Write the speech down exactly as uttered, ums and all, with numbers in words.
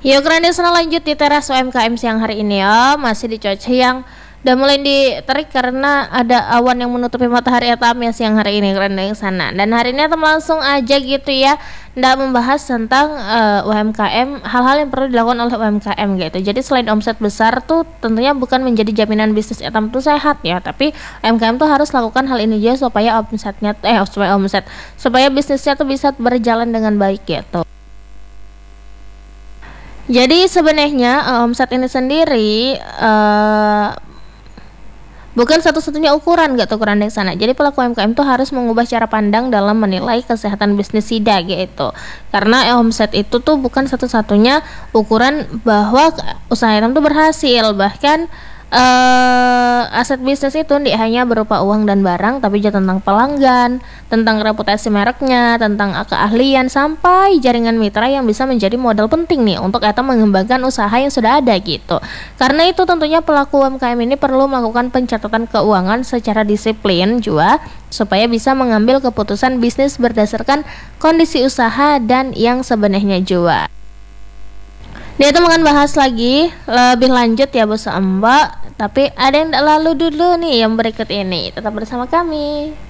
Yuk Grandesna lanjut di teras U M K M siang hari ini ya. Masih di cuaca yang udah mulai diterik karena ada awan yang menutupi matahari Atam ya siang hari ini Grandesna. Dan hari ini Atam langsung aja gitu ya, ndak membahas tentang uh, U M K M, hal-hal yang perlu dilakukan oleh U M K M gitu. Jadi selain omset besar tuh tentunya bukan menjadi jaminan bisnis Atam tuh sehat ya, tapi U M K M tuh harus lakukan hal ini juga supaya omsetnya eh supaya omset supaya bisnisnya tuh bisa berjalan dengan baik gitu. Jadi sebenarnya uh, omset ini sendiri uh, bukan satu-satunya ukuran gak tuh ukuran di sana. Jadi pelaku U M K M tuh harus mengubah cara pandang dalam menilai kesehatan bisnis SIDA gitu. Karena eh, omset itu tuh bukan satu-satunya ukuran bahwa usaha Atam tuh berhasil. Bahkan Uh, aset bisnis itu tidak hanya berupa uang dan barang, tapi juga tentang pelanggan, tentang reputasi mereknya, tentang keahlian, sampai jaringan mitra yang bisa menjadi modal penting nih untuk Atam mengembangkan usaha yang sudah ada gitu. Karena itu tentunya pelaku U M K M ini perlu melakukan pencatatan keuangan secara disiplin juga supaya bisa mengambil keputusan bisnis berdasarkan kondisi usaha dan yang sebenarnya juga. Dia tuh akan bahas lagi lebih lanjut ya bos Mbak. Tapi ada yang tak lalu dulu nih yang berikut ini. Tetap bersama kami.